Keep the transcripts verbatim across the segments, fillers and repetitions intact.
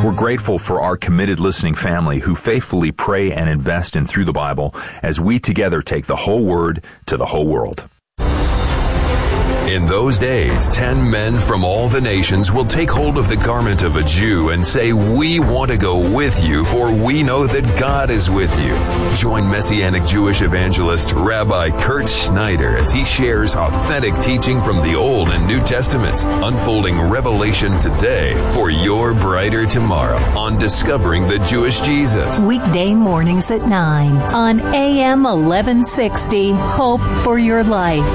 We're grateful for our committed listening family who faithfully pray and invest in Through the Bible as we together take the whole Word to the whole world. In those days, ten men from all the nations will take hold of the garment of a Jew and say, "We want to go with you, for we know that God is with you." Join Messianic Jewish evangelist Rabbi Kurt Schneider as he shares authentic teaching from the Old and New Testaments, unfolding revelation today for your brighter tomorrow on Discovering the Jewish Jesus. Weekday mornings at nine on A M eleven sixty, Hope for Your Life.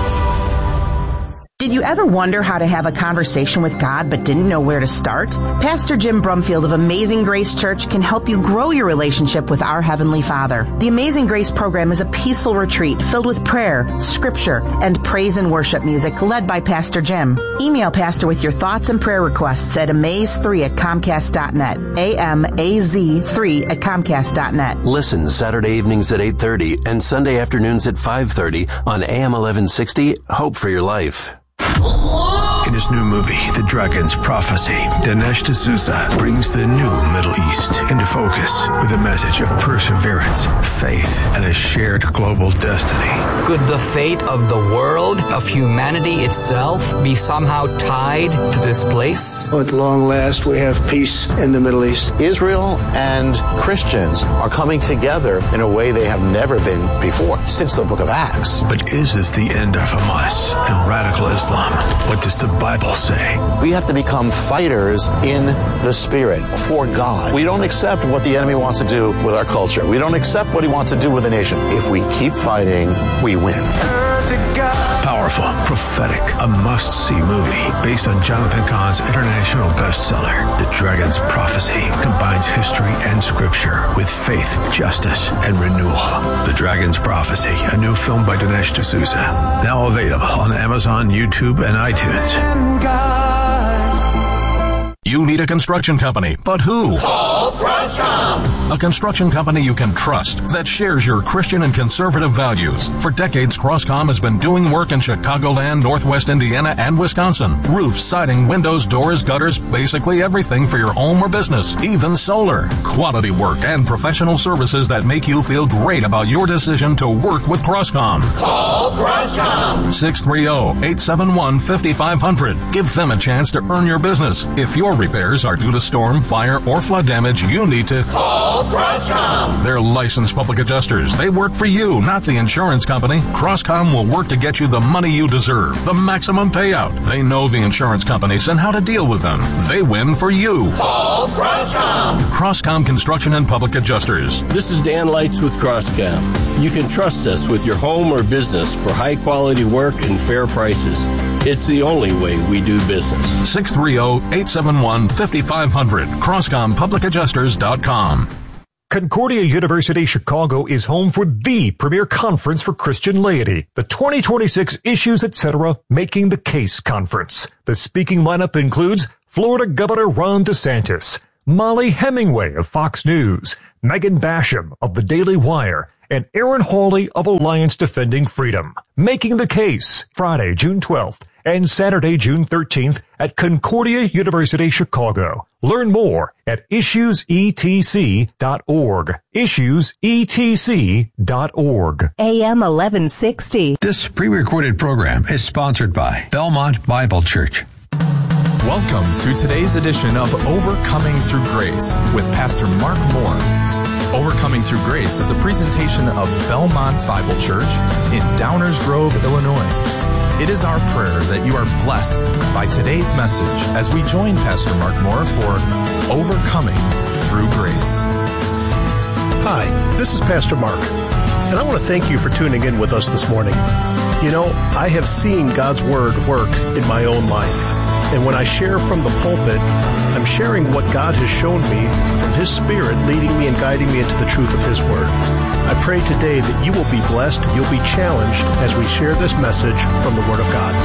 Did you ever wonder how to have a conversation with God but didn't know where to start? Pastor Jim Brumfield of Amazing Grace Church can help you grow your relationship with our Heavenly Father. The Amazing Grace program is a peaceful retreat filled with prayer, scripture, and praise and worship music led by Pastor Jim. Email Pastor with your thoughts and prayer requests at amaze three at comcast dot net. A M A Z three at comcast dot net. Listen Saturday evenings at eight thirty and Sunday afternoons at five thirty on A M eleven sixty, Hope for Your Life. In his new movie, The Dragon's Prophecy, Dinesh D'Souza brings the new Middle East into focus with a message of perseverance, faith, and a shared global destiny. Could the fate of the world, of humanity itself, be somehow tied to this place? At long last, we have peace in the Middle East. Israel and Christians are coming together in a way they have never been before, since the book of Acts. But is this the end of Hamas and radical Islam? What does the Bible say? We have to become fighters in the Spirit for God. We don't accept what the enemy wants to do with our culture. We don't accept what he wants to do with the nation. If we keep fighting, we win. Powerful, prophetic, a must-see movie based on Jonathan Cahn's international bestseller, The Dragon's Prophecy, combines history and scripture with faith, justice, and renewal. The Dragon's Prophecy, a new film by Dinesh D'Souza, now available on Amazon, YouTube, and iTunes. You need a construction company, but who? Call Crosscom. A construction company you can trust that shares your Christian and conservative values. For decades, Crosscom has been doing work in Chicagoland, Northwest Indiana, and Wisconsin. Roofs, siding, windows, doors, gutters, basically everything for your home or business, even solar. Quality work and professional services that make you feel great about your decision to work with Crosscom. Call Crosscom. six three zero, eight seven one, five five zero zero. Give them a chance to earn your business. If your repairs are due to storm, fire, or flood damage, you need to call Crosscom. They're licensed public adjusters. They work for you, not the insurance company. Crosscom will work to get you the money you deserve, the maximum payout. They know the insurance companies and how to deal with them. They win for you. Call Crosscom. Crosscom Construction and Public Adjusters. This is Dan Lights with Crosscom. You can trust us with your home or business for high-quality work and fair prices. It's the only way we do business. six three zero, eight seven one, five five zero zero. Crosscom Public Adjusters dot com. Concordia University Chicago is home for the premier conference for Christian laity, the twenty twenty-six Issues, et cetera. Making the Case Conference. The speaking lineup includes Florida Governor Ron DeSantis, Molly Hemingway of Fox News, Megan Basham of the Daily Wire, and Aaron Hawley of Alliance Defending Freedom. Making the Case, Friday, June twelfth, and Saturday, June thirteenth at Concordia University Chicago. Learn more at issues e t c dot org. issues e t c dot org. A M eleven sixty. This pre-recorded program is sponsored by Belmont Bible Church. Welcome to today's edition of Overcoming Through Grace with Pastor Mark Moore. Overcoming Through Grace is a presentation of Belmont Bible Church in Downers Grove, Illinois. It is our prayer that you are blessed by today's message as we join Pastor Mark Moore for Overcoming Through Grace. Hi, this is Pastor Mark, and I want to thank you for tuning in with us this morning. You know, I have seen God's Word work in my own life, and when I share from the pulpit, I'm sharing what God has shown me from His Spirit leading me and guiding me into the truth of His Word. I pray today that you will be blessed, you'll be challenged as we share this message from the Word of God.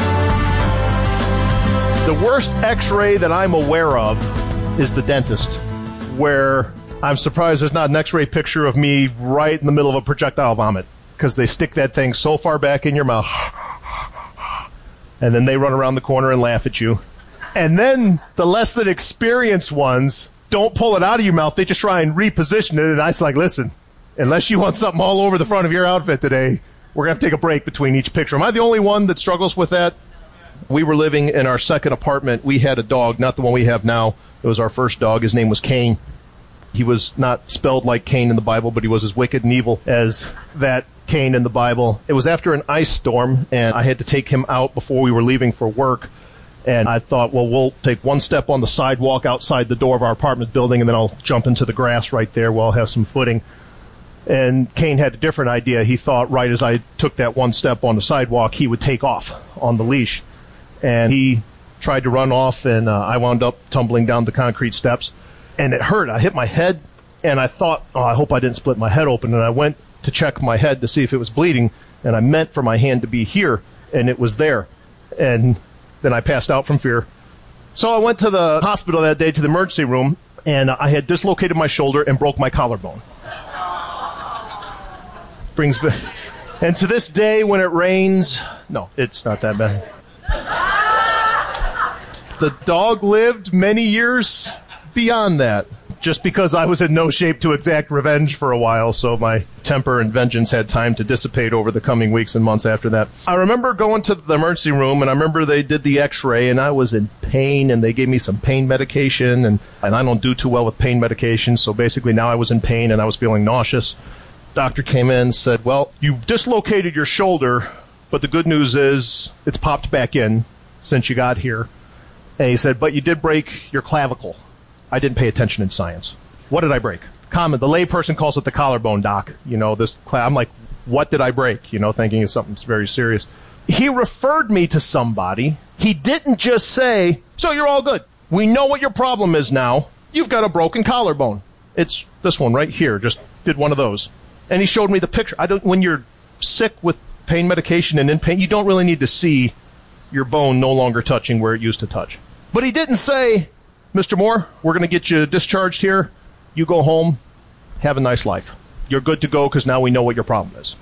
The worst x-ray that I'm aware of is the dentist, where I'm surprised there's not an x-ray picture of me right in the middle of a projectile vomit, because they stick that thing so far back in your mouth, and then they run around the corner and laugh at you. And then the less than experienced ones don't pull it out of your mouth. They just try and reposition it. And I was like, listen, unless you want something all over the front of your outfit today, we're going to have to take a break between each picture. Am I the only one that struggles with that? We were living in our second apartment. We had a dog, not the one we have now. It was our first dog. His name was Cain. He was not spelled like Cain in the Bible, but he was as wicked and evil as that Cain in the Bible. It was after an ice storm, and I had to take him out before we were leaving for work. And I thought, well, we'll take one step on the sidewalk outside the door of our apartment building, and then I'll jump into the grass right there where I'll have some footing. And Cain had a different idea. He thought right as I took that one step on the sidewalk, he would take off on the leash. And he tried to run off, and uh, I wound up tumbling down the concrete steps. And it hurt. I hit my head, and I thought, oh, I hope I didn't split my head open. And I went to check my head to see if it was bleeding, and I meant for my hand to be here, and it was there. And then I passed out from fear. So I went to the hospital that day, to the emergency room, and I had dislocated my shoulder and broke my collarbone. Brings back. And to this day, when it rains, no, it's not that bad. The dog lived many years beyond that, just because I was in no shape to exact revenge for a while, so my temper and vengeance had time to dissipate over the coming weeks and months after that. I remember going to the emergency room, and I remember they did the x-ray, and I was in pain, and they gave me some pain medication, and, and I don't do too well with pain medication, so basically now I was in pain, and I was feeling nauseous. Doctor came in and said, well, you dislocated your shoulder, but the good news is it's popped back in since you got here. And he said, but you did break your clavicle. I didn't pay attention in science. What did I break? Common. The layperson calls it the collarbone, doc. You know, this. I'm like, what did I break? You know, thinking it's something very serious. He referred me to somebody. He didn't just say, so you're all good. We know what your problem is now. You've got a broken collarbone. It's this one right here. Just did one of those. And he showed me the picture. I don't. When you're sick with pain medication and in pain, you don't really need to see your bone no longer touching where it used to touch. But he didn't say, Mister Moore, we're going to get you discharged here. You go home. Have a nice life. You're good to go because now we know what your problem is.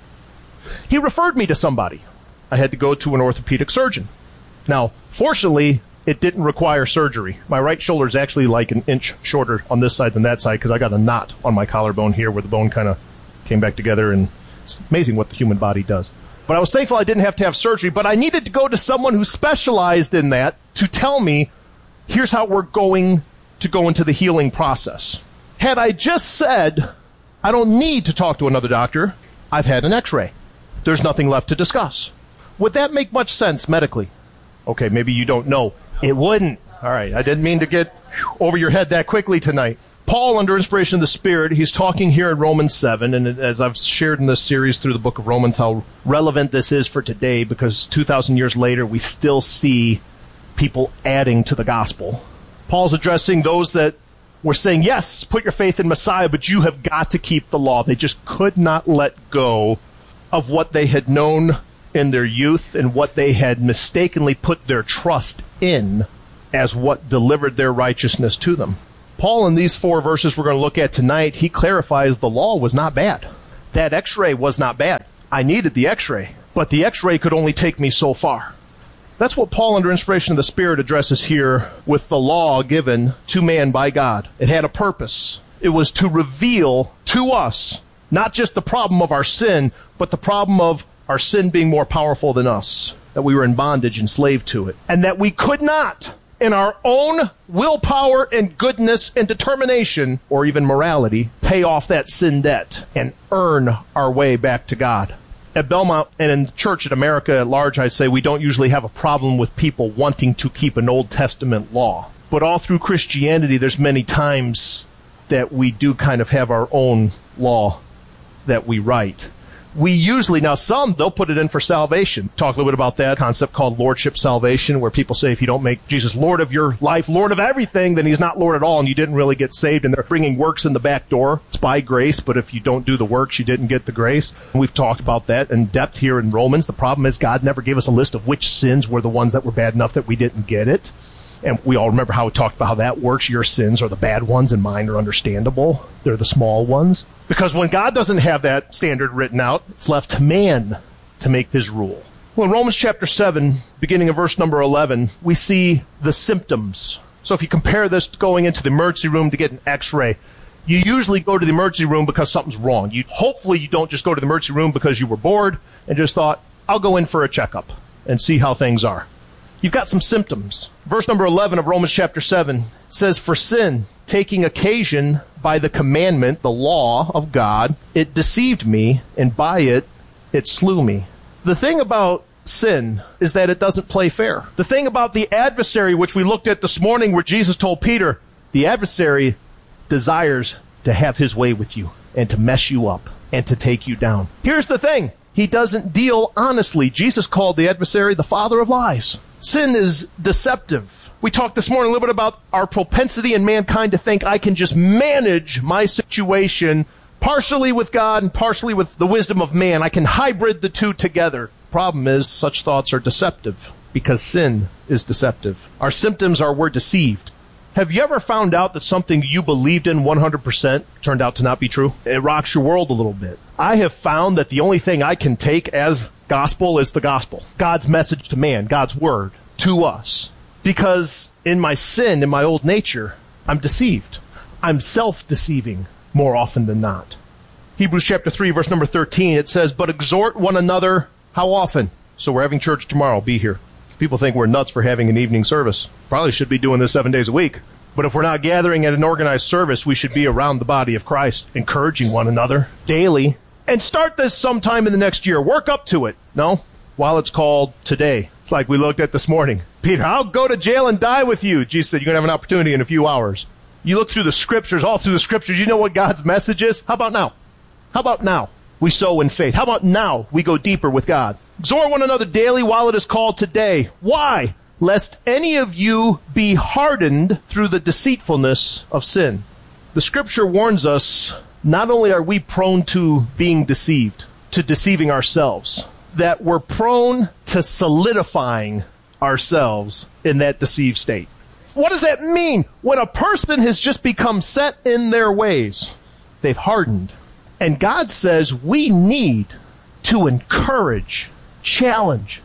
He referred me to somebody. I had to go to an orthopedic surgeon. Now, fortunately, it didn't require surgery. My right shoulder is actually like an inch shorter on this side than that side because I got a knot on my collarbone here where the bone kind of came back together, and it's amazing what the human body does. But I was thankful I didn't have to have surgery, but I needed to go to someone who specialized in that to tell me, here's how we're going to go into the healing process. Had I just said, I don't need to talk to another doctor, I've had an x-ray. There's nothing left to discuss. Would that make much sense medically? Okay, maybe you don't know. It wouldn't. All right, I didn't mean to get over your head that quickly tonight. Paul, under inspiration of the Spirit, he's talking here in Romans seven, and as I've shared in this series through the book of Romans, how relevant this is for today, because two thousand years later, we still see people adding to the gospel. Paul's addressing those that were saying, yes, put your faith in Messiah, but you have got to keep the law. They just could not let go of what they had known in their youth and what they had mistakenly put their trust in as what delivered their righteousness to them. Paul, in these four verses we're going to look at tonight, he clarifies the law was not bad. That x-ray was not bad. I needed the x-ray, but the x-ray could only take me so far. That's what Paul, under inspiration of the Spirit, addresses here with the law given to man by God. It had a purpose. It was to reveal to us not just the problem of our sin, but the problem of our sin being more powerful than us, that we were in bondage, enslaved to it, and that we could not, in our own willpower and goodness and determination, or even morality, pay off that sin debt and earn our way back to God. At Belmont and in church in America at large, I'd say we don't usually have a problem with people wanting to keep an Old Testament law. But all through Christianity, there's many times that we do kind of have our own law that we write. We usually, now some, they'll put it in for salvation. Talk a little bit about that concept called lordship salvation, where people say if you don't make Jesus Lord of your life, Lord of everything, then he's not Lord at all, and you didn't really get saved, and they're bringing works in the back door. It's by grace, but if you don't do the works, you didn't get the grace. And we've talked about that in depth here in Romans. The problem is God never gave us a list of which sins were the ones that were bad enough that we didn't get it. And we all remember how we talked about how that works. Your sins are the bad ones and mine are understandable. They're the small ones. Because when God doesn't have that standard written out, it's left to man to make his rule. Well, in Romans chapter seven, beginning of verse number eleven, we see the symptoms. So if you compare this to going into the emergency room to get an x-ray, you usually go to the emergency room because something's wrong. You hopefully you don't just go to the emergency room because you were bored and just thought, I'll go in for a checkup and see how things are. You've got some symptoms. Verse number eleven of Romans chapter seven says, for sin, taking occasion by the commandment, the law of God, it deceived me, and by it, it slew me. The thing about sin is that it doesn't play fair. The thing about the adversary, which we looked at this morning where Jesus told Peter, the adversary desires to have his way with you and to mess you up and to take you down. Here's the thing. He doesn't deal honestly. Jesus called the adversary the father of lies. Sin is deceptive. We talked this morning a little bit about our propensity in mankind to think I can just manage my situation partially with God and partially with the wisdom of man. I can hybrid the two together. Problem is, such thoughts are deceptive because sin is deceptive. Our symptoms are we're deceived. Have you ever found out that something you believed in one hundred percent turned out to not be true? It rocks your world a little bit. I have found that the only thing I can take as gospel is the gospel. God's message to man, God's word to us. Because in my sin, in my old nature, I'm deceived. I'm self-deceiving more often than not. Hebrews chapter three, verse number thirteen, it says, but exhort one another. How often? So we're having church tomorrow. Be here. People think we're nuts for having an evening service. Probably should be doing this seven days a week. But if we're not gathering at an organized service, we should be around the body of Christ, encouraging one another daily. And start this sometime in the next year. Work up to it. No? While it's called today. It's like we looked at this morning. Peter, I'll go to jail and die with you. Jesus said, you're going to have an opportunity in a few hours. You look through the scriptures, all through the scriptures, you know what God's message is? How about now? How about now? We sow in faith. How about now we go deeper with God? Exhort one another daily while it is called today. Why? Lest any of you be hardened through the deceitfulness of sin. The scripture warns us, not only are we prone to being deceived, to deceiving ourselves, that we're prone to solidifying ourselves in that deceived state. What does that mean? When a person has just become set in their ways, they've hardened. And God says we need to encourage, challenge,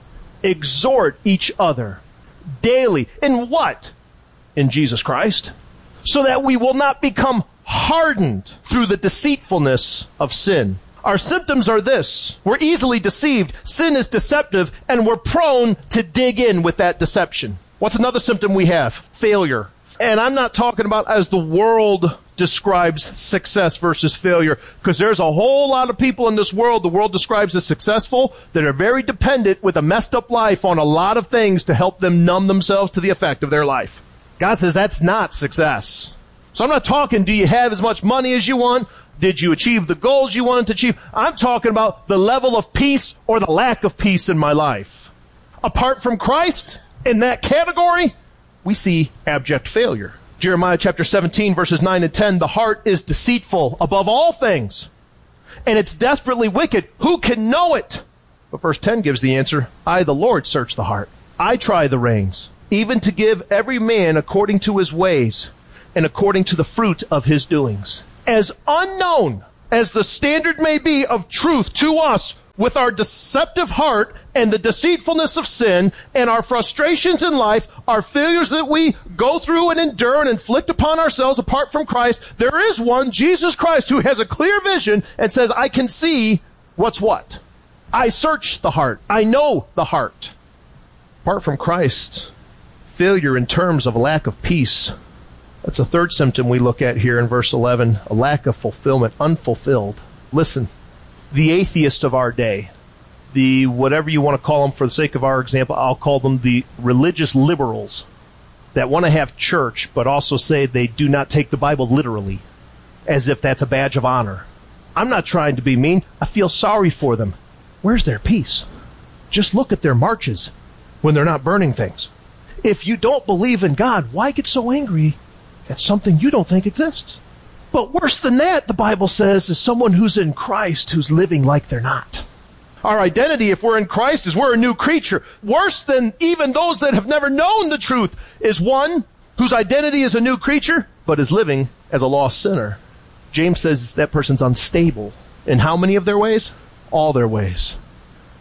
exhort each other daily. In what? In Jesus Christ. So that we will not become hardened through the deceitfulness of sin. Our symptoms are this. We're easily deceived. Sin is deceptive, and we're prone to dig in with that deception. What's another symptom we have? Failure. And I'm not talking about as the world describes success versus failure, because there's a whole lot of people in this world the world describes as successful that are very dependent with a messed up life on a lot of things to help them numb themselves to the effect of their life. God says that's not success. So I'm not talking, do you have as much money as you want? Did you achieve the goals you wanted to achieve? I'm talking about the level of peace or the lack of peace in my life. Apart from Christ, in that category, we see abject failure. Jeremiah chapter seventeen, verses nine and ten, the heart is deceitful above all things, and it's desperately wicked. Who can know it? But verse ten gives the answer, I, the Lord, search the heart. I try the reins, even to give every man according to his ways and according to the fruit of his doings. As unknown as the standard may be of truth to us, with our deceptive heart and the deceitfulness of sin and our frustrations in life, our failures that we go through and endure and inflict upon ourselves apart from Christ, there is one, Jesus Christ, who has a clear vision and says, I can see what's what. I search the heart. I know the heart. Apart from Christ, failure in terms of a lack of peace. That's a third symptom we look at here in verse eleven, a lack of fulfillment, unfulfilled. Listen. The atheists of our day, the whatever you want to call them for the sake of our example, I'll call them the religious liberals that want to have church but also say they do not take the Bible literally, as if that's a badge of honor. I'm not trying to be mean. I feel sorry for them. Where's their peace? Just look at their marches when they're not burning things. If you don't believe in God, why get so angry at something you don't think exists? But worse than that, the Bible says, is someone who's in Christ who's living like they're not. Our identity, if we're in Christ, is we're a new creature. Worse than even those that have never known the truth is one whose identity is a new creature, but is living as a lost sinner. James says that person's unstable. In how many of their ways? All their ways.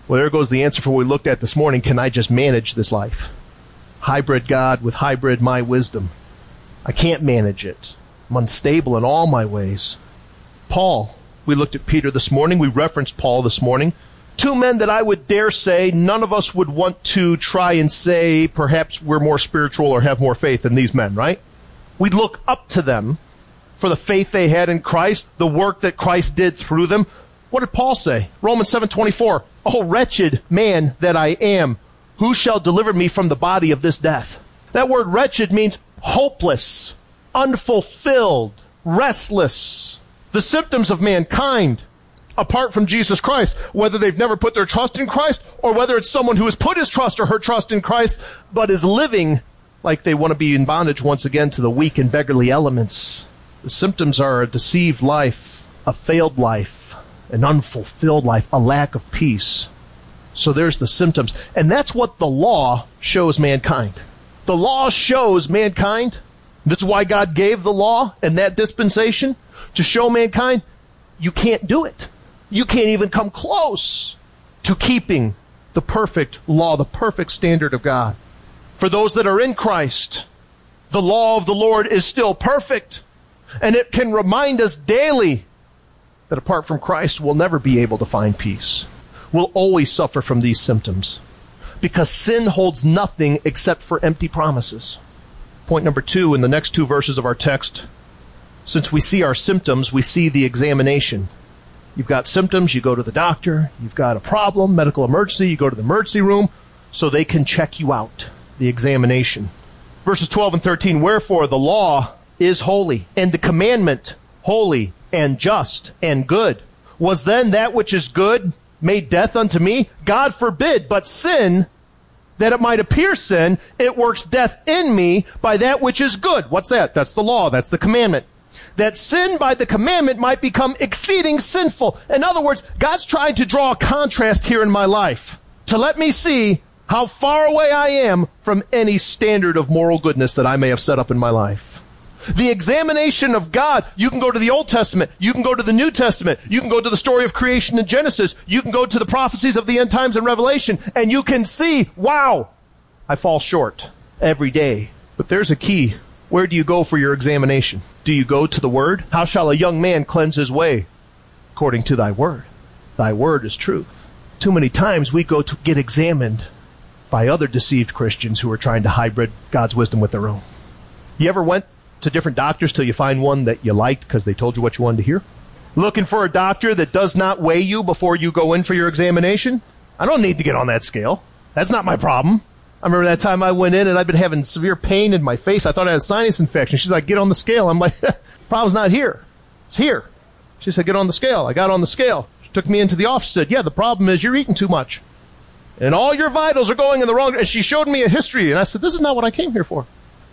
Well, there goes the answer for what we looked at this morning. Can I just manage this life? Hybrid God with hybrid my wisdom. I can't manage it. I'm unstable in all my ways. Paul. We looked at Peter this morning. We referenced Paul this morning. Two men that I would dare say none of us would want to try and say perhaps we're more spiritual or have more faith than these men, right? We'd look up to them for the faith they had in Christ, the work that Christ did through them. What did Paul say? Romans seven twenty-four. Oh, wretched man that I am, who shall deliver me from the body of this death? That word wretched means hopeless, unfulfilled, restless. The symptoms of mankind apart from Jesus Christ, whether they've never put their trust in Christ or whether it's someone who has put his trust or her trust in Christ but is living like they want to be in bondage once again to the weak and beggarly elements. The symptoms are a deceived life, a failed life, an unfulfilled life, a lack of peace. So there's the symptoms. And that's what the law shows mankind. The law shows mankind. This is why God gave the law and that dispensation to show mankind you can't do it. You can't even come close to keeping the perfect law, the perfect standard of God. For those that are in Christ, the law of the Lord is still perfect. And it can remind us daily that apart from Christ, we'll never be able to find peace. We'll always suffer from these symptoms because sin holds nothing except for empty promises. Point number two in the next two verses of our text. Since we see our symptoms, we see the examination. You've got symptoms, you go to the doctor. You've got a problem, medical emergency, you go to the emergency room so they can check you out. The examination. Verses twelve and thirteen, wherefore the law is holy, and the commandment holy and just and good. Was then that which is good made death unto me? God forbid, but sin, that it might appear sin, it works death in me by that which is good. What's that? That's the law. That's the commandment. That sin by the commandment might become exceeding sinful. In other words, God's trying to draw a contrast here in my life to let me see how far away I am from any standard of moral goodness that I may have set up in my life. The examination of God, you can go to the Old Testament, you can go to the New Testament, you can go to the story of creation in Genesis, you can go to the prophecies of the end times in Revelation, and you can see, wow, I fall short every day. But there's a key. Where do you go for your examination? Do you go to the Word? How shall a young man cleanse his way? According to thy Word. Thy Word is truth. Too many times we go to get examined by other deceived Christians who are trying to hybrid God's wisdom with their own. You ever went to different doctors till you find one that you liked because they told you what you wanted to hear? Looking for a doctor that does not weigh you before you go in for your examination? I don't need to get on that scale. That's not my problem. I remember that time I went in and I'd been having severe pain in my face. I thought I had a sinus infection. She's like, get on the scale. I'm like, problem's not here. It's here. She said, get on the scale. I got on the scale. She took me into the office and said, yeah, the problem is you're eating too much. And all your vitals are going in the wrong. And she showed me a history. And I said, this is not what I came here for.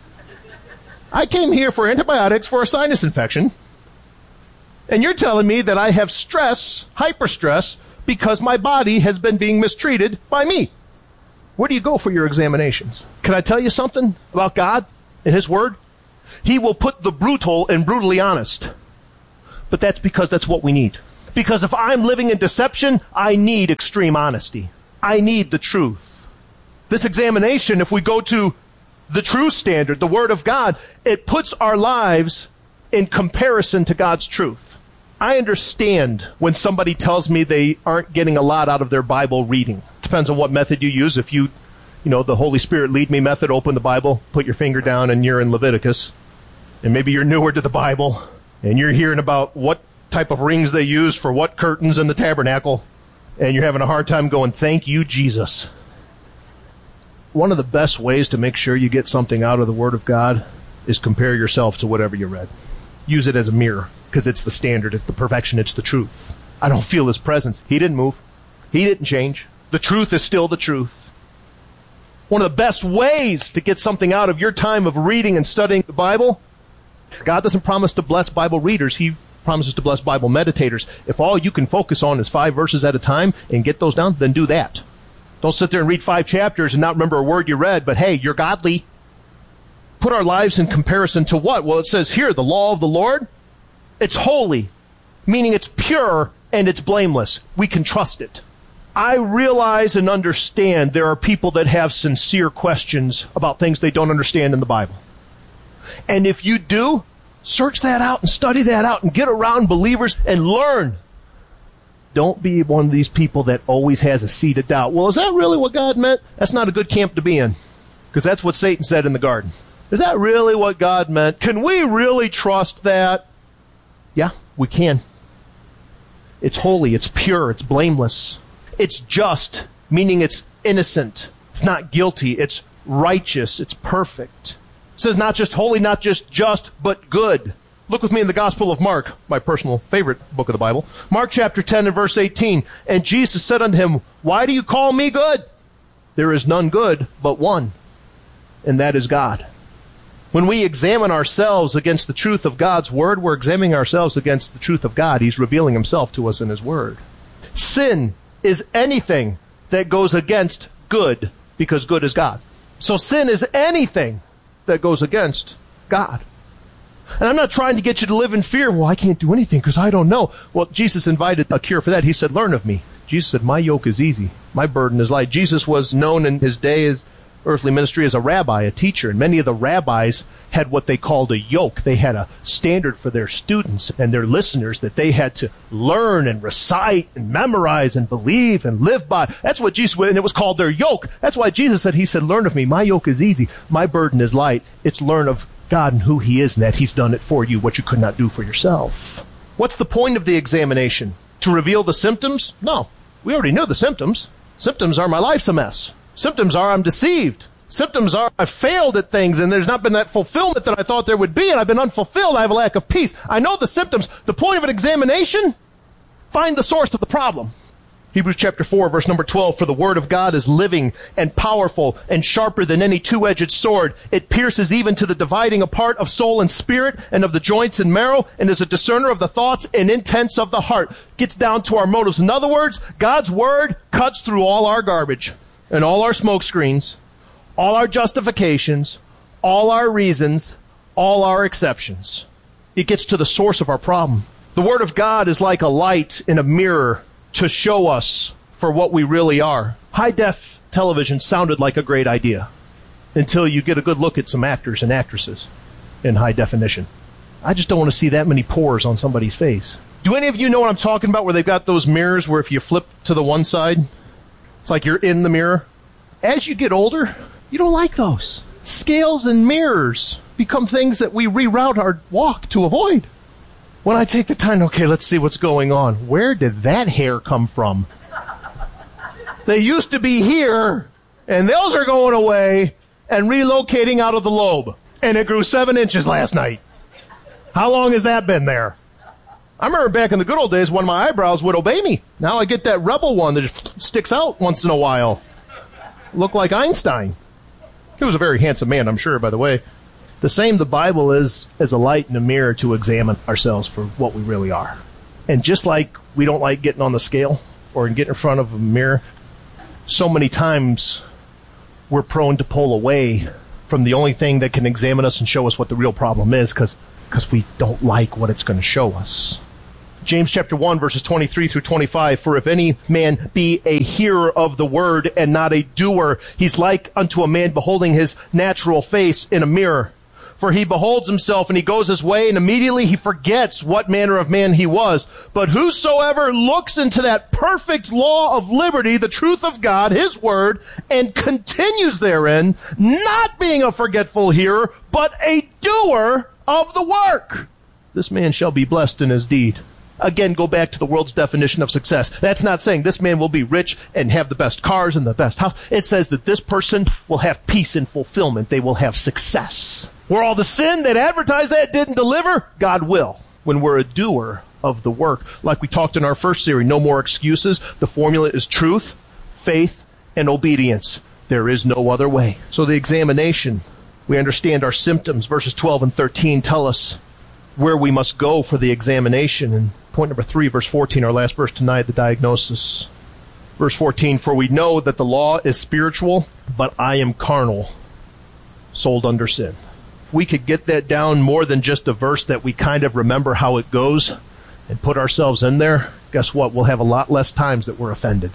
I came here for antibiotics for a sinus infection. And you're telling me that I have stress, hyperstress, because my body has been being mistreated by me. Where do you go for your examinations? Can I tell you something about God and His Word? He will put the brutal and brutally honest. But that's because that's what we need. Because if I'm living in deception, I need extreme honesty. I need the truth. This examination, if we go to the true standard, the Word of God, it puts our lives in comparison to God's truth. I understand when somebody tells me they aren't getting a lot out of their Bible reading. Depends on what method you use. If you, you know, the Holy Spirit lead me method, open the Bible, put your finger down and you're in Leviticus. And maybe you're newer to the Bible and you're hearing about what type of rings they use for what curtains in the tabernacle. And you're having a hard time going, thank you, Jesus. One of the best ways to make sure you get something out of the Word of God is compare yourself to whatever you read. Use it as a mirror, because it's the standard, it's the perfection, it's the truth. I don't feel His presence. He didn't move. He didn't change. The truth is still the truth. One of the best ways to get something out of your time of reading and studying the Bible, God doesn't promise to bless Bible readers. He promises to bless Bible meditators. If all you can focus on is five verses at a time and get those down, then do that. Don't sit there and read five chapters and not remember a word you read, but hey, you're godly. Put our lives in comparison to what? Well, it says here, the law of the Lord, it's holy, meaning it's pure and it's blameless. We can trust it. I realize and understand there are people that have sincere questions about things they don't understand in the Bible. And if you do, search that out and study that out and get around believers and learn. Don't be one of these people that always has a seed of doubt. Well, is that really what God meant? That's not a good camp to be in, because that's what Satan said in the garden. Is that really what God meant? Can we really trust that? Yeah, we can. It's holy, it's pure, it's blameless. It's just, meaning it's innocent. It's not guilty. It's righteous. It's perfect. It says not just holy, not just just, but good. Look with me in the Gospel of Mark, my personal favorite book of the Bible. Mark chapter ten and verse eighteen. And Jesus said unto him, why do you call me good? There is none good but one, and that is God. When we examine ourselves against the truth of God's Word, we're examining ourselves against the truth of God. He's revealing Himself to us in His Word. Sin is anything that goes against good, because good is God. So sin is anything that goes against God. And I'm not trying to get you to live in fear. Well, I can't do anything because I don't know. Well, Jesus invited a cure for that. He said, learn of me. Jesus said, my yoke is easy. My burden is light. Jesus was known in his day as earthly ministry as a rabbi, a teacher, and many of the rabbis had what they called a yoke. They had a standard for their students and their listeners that they had to learn and recite and memorize and believe and live by. That's what Jesus, and it was called their yoke. That's why Jesus said, he said, learn of me. My yoke is easy. My burden is light. It's learn of God and who He is and that He's done it for you, what you could not do for yourself. What's the point of the examination? To reveal the symptoms? No. We already knew the symptoms. Symptoms are my life's a mess. Symptoms are I'm deceived. Symptoms are I've failed at things and there's not been that fulfillment that I thought there would be and I've been unfulfilled. I have a lack of peace. I know the symptoms. The point of an examination, find the source of the problem. Hebrews chapter four, verse number twelve, for the word of God is living and powerful and sharper than any two-edged sword. It pierces even to the dividing apart of soul and spirit and of the joints and marrow and is a discerner of the thoughts and intents of the heart. Gets down to our motives. In other words, God's word cuts through all our garbage and all our smoke screens, all our justifications, all our reasons, all our exceptions. It gets to the source of our problem. The word of God is like a light in a mirror to show us for what we really are. High-def television sounded like a great idea until you get a good look at some actors and actresses in high definition. I just don't want to see that many pores on somebody's face. Do any of you know what I'm talking about, where they've got those mirrors where if you flip to the one side, it's like you're in the mirror? As you get older, you don't like those. Scales and mirrors become things that we reroute our walk to avoid. When I take the time, okay, let's see what's going on. Where did that hair come from? They used to be here, and those are going away and relocating out of the lobe. And it grew seven inches last night. How long has that been there? I remember back in the good old days when my eyebrows would obey me. Now I get that rebel one that just sticks out once in a while. Look like Einstein. He was a very handsome man, I'm sure, by the way. The same the Bible is as a light in a mirror to examine ourselves for what we really are. And just like we don't like getting on the scale or getting in front of a mirror, so many times we're prone to pull away from the only thing that can examine us and show us what the real problem is because because we don't like what it's going to show us. James chapter one, verses twenty-three through twenty-five, for if any man be a hearer of the word and not a doer, he's like unto a man beholding his natural face in a mirror. For he beholds himself and he goes his way and immediately he forgets what manner of man he was. But whosoever looks into that perfect law of liberty, the truth of God, His word, and continues therein, not being a forgetful hearer, but a doer of the work, this man shall be blessed in his deed. Again, go back to the world's definition of success. That's not saying this man will be rich and have the best cars and the best house. It says that this person will have peace and fulfillment. They will have success. Where all the sin that advertised that didn't deliver, God will. When we're a doer of the work. Like we talked in our first series, no more excuses. The formula is truth, faith, and obedience. There is no other way. So the examination, we understand our symptoms. Verses twelve and thirteen tell us where we must go for the examination. And point number three, verse fourteen, our last verse tonight, the diagnosis. Verse fourteen, for we know that the law is spiritual, but I am carnal, sold under sin. If we could get that down more than just a verse that we kind of remember how it goes and put ourselves in there, guess what? We'll have a lot less times that we're offended.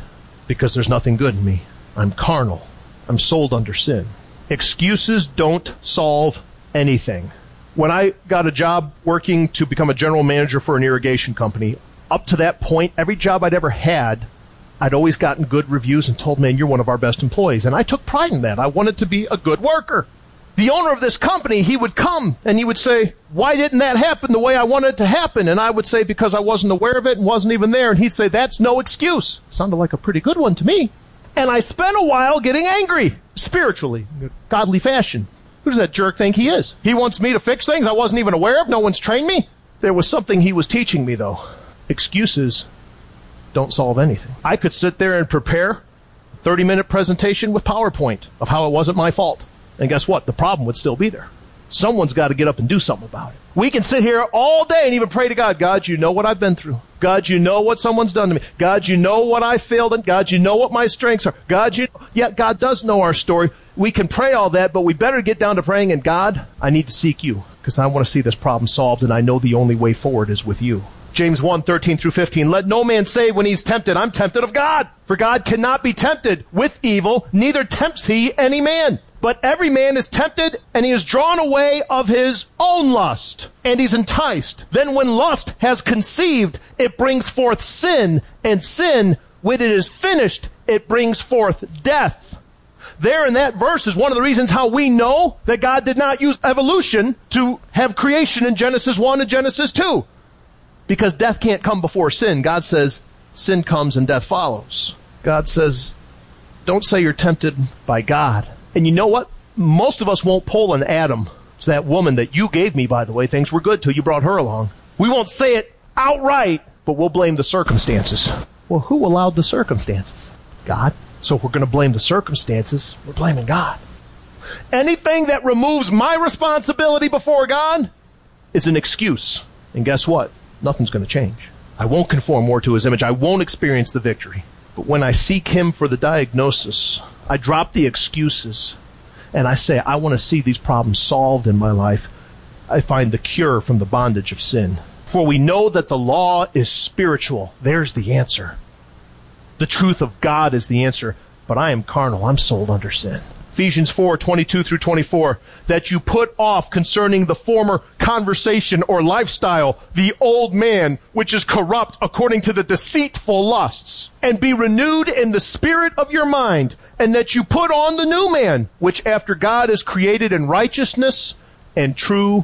because there's nothing good in me. I'm carnal. I'm sold under sin. Excuses don't solve anything. When I got a job working to become a general manager for an irrigation company, up to that point, every job I'd ever had, I'd always gotten good reviews and told, man, you're one of our best employees. And I took pride in that. I wanted to be a good worker. The owner of this company, he would come and he would say, why didn't that happen the way I wanted it to happen? And I would say, because I wasn't aware of it and wasn't even there. And he'd say, that's no excuse. Sounded like a pretty good one to me. And I spent a while getting angry, spiritually, in a godly fashion. Who does that jerk think he is? He wants me to fix things I wasn't even aware of? No one's trained me? There was something he was teaching me, though. Excuses don't solve anything. I could sit there and prepare a thirty-minute presentation with PowerPoint of how it wasn't my fault. And guess what? The problem would still be there. Someone's got to get up and do something about it. We can sit here all day and even pray to God. God, you know what I've been through. God, you know what someone's done to me. God, you know what I failed in. God, you know what my strengths are. God, you yeah, God does know our story. We can pray all that, but we better get down to praying, and God, I need to seek you because I want to see this problem solved, and I know the only way forward is with you. James one, thirteen through fifteen, let no man say when he's tempted, I'm tempted of God. For God cannot be tempted with evil, neither tempts he any man. But every man is tempted, and he is drawn away of his own lust, and he's enticed. Then when lust has conceived, it brings forth sin, and sin, when it is finished, it brings forth death. There in that verse is one of the reasons how we know that God did not use evolution to have creation in Genesis one and Genesis two. Because death can't come before sin. God says sin comes and death follows. God says, don't say you're tempted by God. And you know what? Most of us won't pull an Adam. It's that woman that you gave me, by the way. Things were good till you brought her along. We won't say it outright, but we'll blame the circumstances. Well, who allowed the circumstances? God. So if we're going to blame the circumstances, we're blaming God. Anything that removes my responsibility before God is an excuse. And guess what? Nothing's going to change. I won't conform more to his image. I won't experience the victory. But when I seek him for the diagnosis, I drop the excuses and I say, I want to see these problems solved in my life. I find the cure from the bondage of sin. For we know that the law is spiritual. There's the answer. The truth of God is the answer. But I am carnal. I'm sold under sin. Ephesians four, twenty-two through twenty-four, that you put off concerning the former conversation or lifestyle, the old man, which is corrupt according to the deceitful lusts, and be renewed in the spirit of your mind, and that you put on the new man, which after God is created in righteousness and true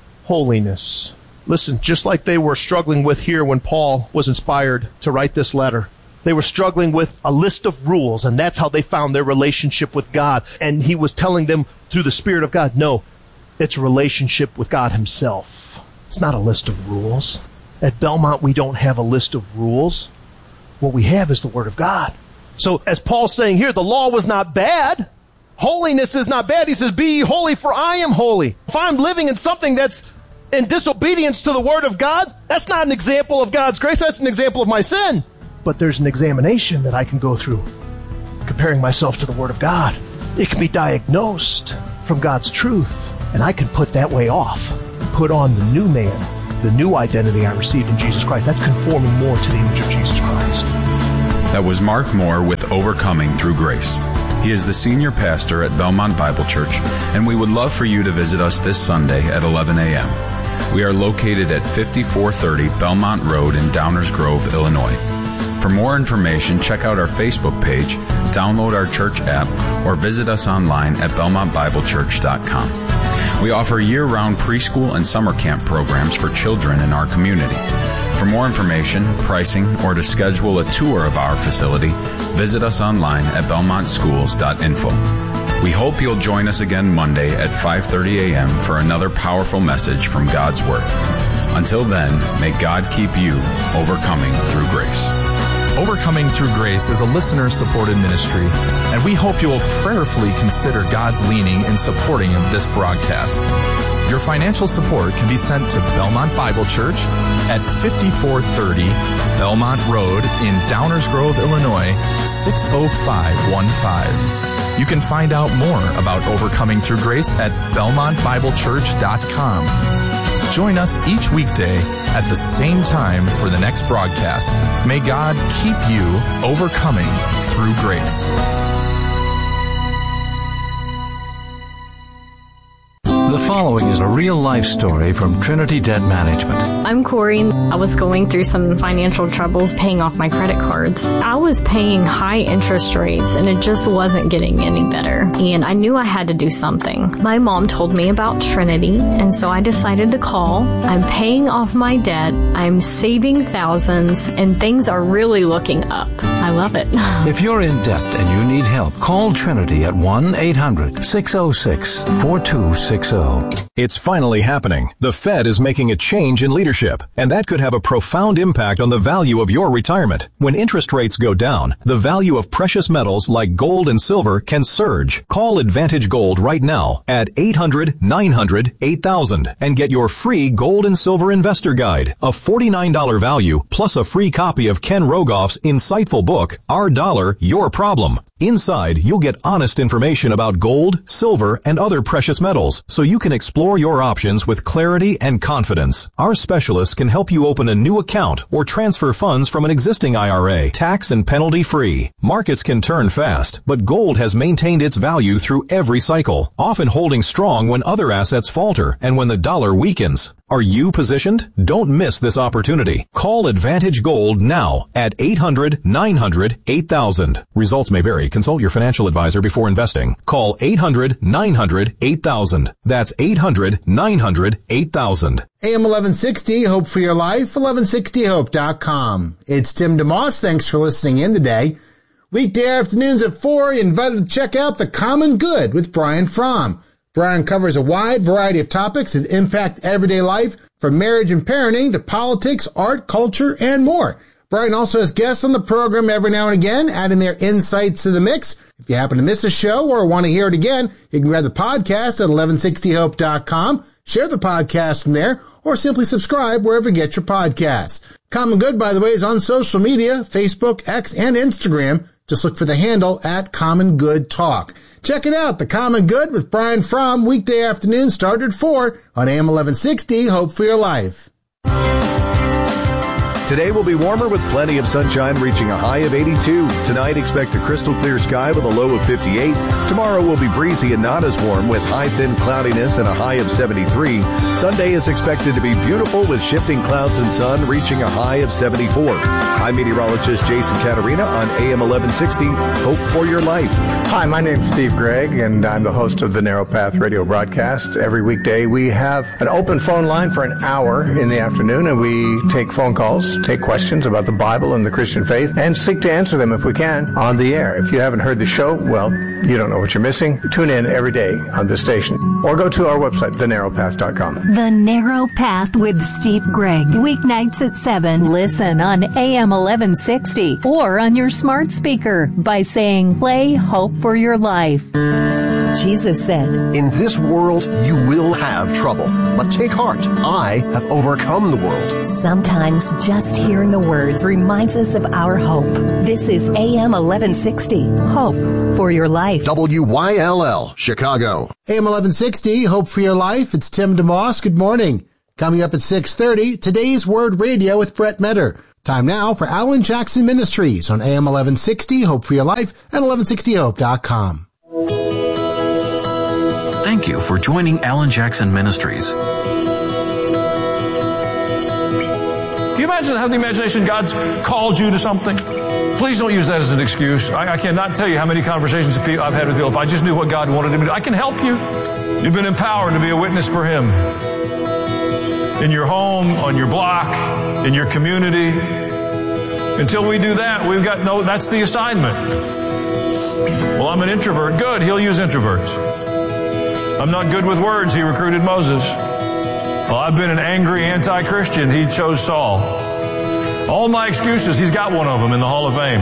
holiness. Listen, just like they were struggling with here when Paul was inspired to write this letter, they were struggling with a list of rules, and that's how they found their relationship with God. And he was telling them through the Spirit of God, no, it's a relationship with God himself. It's not a list of rules. At Belmont, we don't have a list of rules. What we have is the Word of God. So as Paul's saying here, the law was not bad. Holiness is not bad. He says, be ye holy, for I am holy. If I'm living in something that's in disobedience to the Word of God, that's not an example of God's grace. That's an example of my sin. But there's an examination that I can go through, comparing myself to the Word of God. It can be diagnosed from God's truth, and I can put that way off and put on the new man, the new identity I received in Jesus Christ. That's conforming more to the image of Jesus Christ. That was Mark Moore with Overcoming Through Grace. He is the senior pastor at Belmont Bible Church, and we would love for you to visit us this Sunday at eleven a.m. We are located at fifty-four thirty Belmont Road in Downers Grove, Illinois. For more information, check out our Facebook page, download our church app, or visit us online at belmont bible church dot com. We offer year-round preschool and summer camp programs for children in our community. For more information, pricing, or to schedule a tour of our facility, visit us online at belmont schools dot info. We hope you'll join us again Monday at five thirty a.m. for another powerful message from God's Word. Until then, may God keep you overcoming through grace. Overcoming Through Grace is a listener-supported ministry, and we hope you will prayerfully consider God's leaning in supporting of this broadcast. Your financial support can be sent to Belmont Bible Church at fifty-four thirty Belmont Road in Downers Grove, Illinois, six oh five one five. You can find out more about Overcoming Through Grace at belmont bible church dot com. Join us each weekday at the same time for the next broadcast. May God keep you overcoming through grace. The following is a real-life story from Trinity Debt Management. I'm Corey. I was going through some financial troubles paying off my credit cards. I was paying high interest rates, and it just wasn't getting any better. And I knew I had to do something. My mom told me about Trinity, and so I decided to call. I'm paying off my debt. I'm saving thousands, and things are really looking up. I love it. If you're in debt and you need help, call Trinity at one eight hundred six oh six four two six oh. It's finally happening. The Fed is making a change in leadership, and that could have a profound impact on the value of your retirement. When interest rates go down, the value of precious metals like gold and silver can surge. Call Advantage Gold right now at eight hundred nine hundred eight thousand and get your free Gold and Silver Investor Guide, a forty-nine dollars value plus a free copy of Ken Rogoff's insightful book, Our Dollar, Your Problem. Inside, you'll get honest information about gold, silver, and other precious metals, so you can explore your options with clarity and confidence. Our specialists can help you open a new account or transfer funds from an existing I R A, tax and penalty free. Markets can turn fast, but gold has maintained its value through every cycle, often holding strong when other assets falter and when the dollar weakens. Are you positioned? Don't miss this opportunity. Call Advantage Gold now at eight hundred nine hundred eight thousand. Results may vary. Consult your financial advisor before investing. Call eight hundred nine hundred eight thousand. That's eight hundred nine hundred eight thousand. A M eleven sixty, Hope for Your Life, eleven sixty hope dot com. It's Tim DeMoss. Thanks for listening in today. Weekday afternoons at four, you're invited to check out The Common Good with Brian Fromm. Brian covers a wide variety of topics that impact everyday life, from marriage and parenting to politics, art, culture, and more. Brian also has guests on the program every now and again, adding their insights to the mix. If you happen to miss a show or want to hear it again, you can grab the podcast at eleven sixty hope dot com, share the podcast from there, or simply subscribe wherever you get your podcasts. Common Good, by the way, is on social media, Facebook, X, and Instagram. Just look for the handle at Common Good Talk. Check it out, The Common Good with Brian Fromm, weekday afternoon, started at four on A M eleven sixty, Hope for Your Life. Today will be warmer with plenty of sunshine, reaching a high of eighty-two. Tonight, expect a crystal clear sky with a low of fifty-eight. Tomorrow will be breezy and not as warm with high thin cloudiness and a high of seventy-three. Sunday is expected to be beautiful with shifting clouds and sun, reaching a high of seventy-four. I'm meteorologist Jason Caterina on A M eleven sixty, Hope for Your Life. Hi, my name's Steve Gregg, and I'm the host of the Narrow Path radio broadcast. Every weekday, we have an open phone line for an hour in the afternoon, and we take phone calls, take questions about the Bible and the Christian faith, and seek to answer them if we can on the air. If you haven't heard the show, well, you don't know what you're missing. Tune in every day on this station, or go to our website, the narrow path dot com. The Narrow Path with Steve Gregg, weeknights at seven. Listen on A M eleven sixty or on your smart speaker by saying, play Hope for Your Life. Jesus said, "In this world you will have trouble, but take heart. I have overcome the world." Sometimes just hearing the words reminds us of our hope. This is A M eleven sixty, Hope for Your Life. W Y L L, Chicago. A M eleven sixty, Hope for Your Life. It's Tim DeMoss. Good morning. Coming up at six thirty, Today's Word Radio with Brett Metter. Time now for Alan Jackson Ministries on A M eleven sixty, Hope for Your Life, and eleven sixty hope dot com. Thank you for joining Alan Jackson Ministries. Can you imagine how the imagination God's called you to something? Please don't use that as an excuse. I, I cannot tell you how many conversations I've had with people. If I just knew what God wanted me to do, I can help you. You've been empowered to be a witness for Him. In your home, on your block, in your community. Until we do that, we've got no, that's the assignment. Well, I'm an introvert. Good, He'll use introverts. I'm not good with words. He recruited Moses. Well, I've been an angry anti-Christian. He chose Saul. All my excuses, He's got one of them in the Hall of Fame.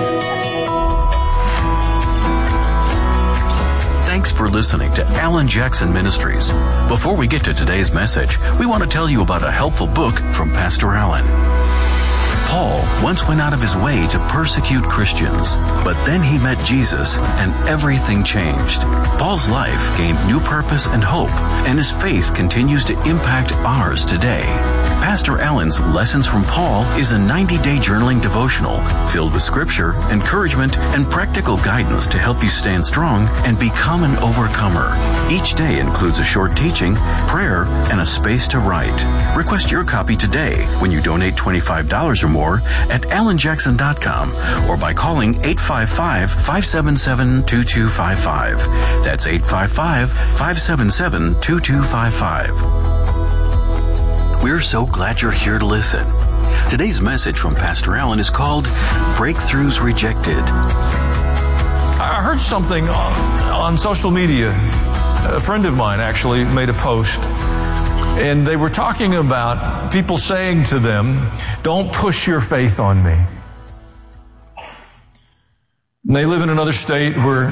Thanks for listening to Alan Jackson Ministries. Before we get to today's message, we want to tell you about a helpful book from Pastor Alan. Paul once went out of his way to persecute Christians, but then he met Jesus and everything changed. Paul's life gained new purpose and hope, and his faith continues to impact ours today. Pastor Allen's Lessons from Paul is a ninety-day journaling devotional filled with scripture, encouragement, and practical guidance to help you stand strong and become an overcomer. Each day includes a short teaching, prayer, and a space to write. Request your copy today when you donate twenty-five dollars or more at alan jackson dot com or by calling eight five five, five seven seven, two two five five. That's eight five five, five seven seven, two two five five. We're so glad you're here to listen. Today's message from Pastor Allen is called Breakthroughs Rejected. I heard something on, on social media. A friend of mine actually made a post, and they were talking about people saying to them, "Don't push your faith on me." And they live in another state where,